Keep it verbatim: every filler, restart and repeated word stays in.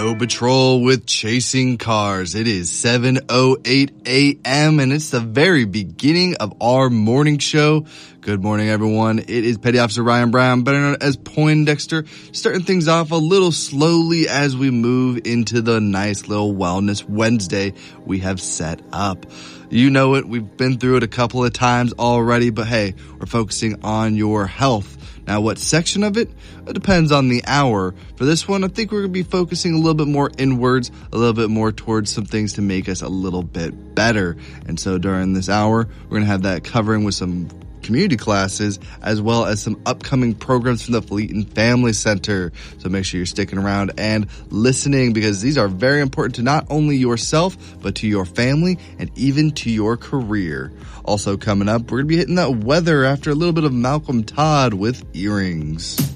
Snow Patrol with Chasing Cars. It is seven oh eight a.m. and it's the very beginning of our morning show. Good morning, everyone. It is Petty Officer Ryan Brown, better known as Poindexter, starting things off a little slowly as we move into the nice little Wellness Wednesday we have set up. You know it. We've been through it a couple of times already, but hey, we're focusing on your health. Now, what section of it? It depends on the hour. For this one, I think we're going to be focusing a little bit more inwards, a little bit more towards some things to make us a little bit better. And so during this hour, we're going to have that covering with some community classes as well as some upcoming programs from the Fleeton Family Center. So make sure you're sticking around and listening because these are very important to not only yourself, but to your family and even to your career. Also coming up, we're going to be hitting that weather after a little bit of Malcolm Todd with Earrings.